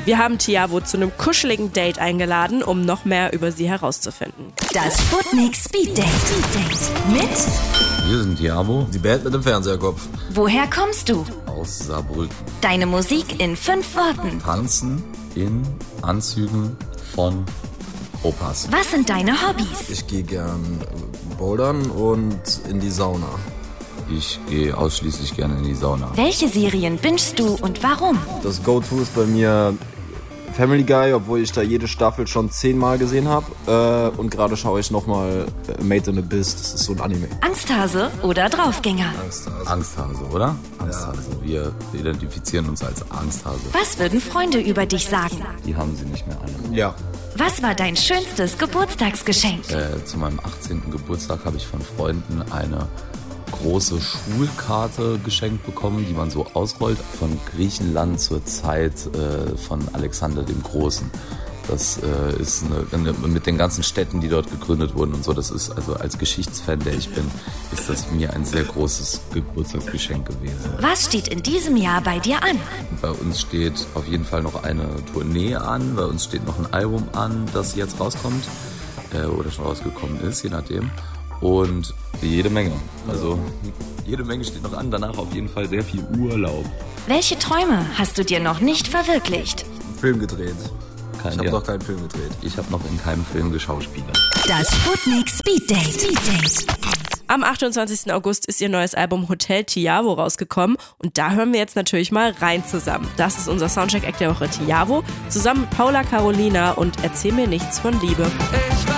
Wir haben Tiavo zu einem kuscheligen Date eingeladen, um noch mehr über sie herauszufinden. Das Sputnik Speed Date. Mit? Wir sind Tiavo, die Band mit dem Fernseherkopf. Woher kommst du? Aus Saarbrücken. Deine Musik in 5 Worten. Tanzen in Anzügen von Opas. Was sind deine Hobbys? Ich gehe gern bouldern und in die Sauna. Ich gehe ausschließlich gerne in die Sauna. Welche Serien bingst du und warum? Das Go-To ist bei mir Family Guy, obwohl ich da jede Staffel schon 10-mal gesehen habe. Und gerade schaue ich nochmal Made in Abyss, das ist so ein Anime. Angsthase oder Draufgänger? Angsthase, oder? Angsthase. Wir identifizieren uns als Angsthase. Was würden Freunde über dich sagen? Die haben sie nicht mehr alle. Ja. Was war dein schönstes Geburtstagsgeschenk? Zu meinem 18. Geburtstag habe ich von Freunden eine große Schulkarte geschenkt bekommen, die man so ausrollt, von Griechenland zur Zeit von Alexander dem Großen. Das ist mit den ganzen Städten, die dort gegründet wurden und so, das ist also als Geschichtsfan, der ich bin, ist das mir ein sehr großes Geburtstagsgeschenk gewesen. Was steht in diesem Jahr bei dir an? Bei uns steht auf jeden Fall noch eine Tournee an, bei uns steht noch ein Album an, das jetzt rauskommt oder schon rausgekommen ist, je nachdem. Und jede Menge. Also jede Menge steht noch an. Danach auf jeden Fall sehr viel Urlaub. Welche Träume hast du dir noch nicht verwirklicht? Film gedreht. Ich habe noch keinen Film gedreht. Ich habe noch in keinem Film geschauspielert. Das Sputnik Speed Date. Am 28. August ist ihr neues Album Hotel Tiavo rausgekommen und da hören wir jetzt natürlich mal rein zusammen. Das ist unser Soundcheck-Act der Woche Tiavo, zusammen mit Paula Carolina und Erzähl mir nichts von Liebe.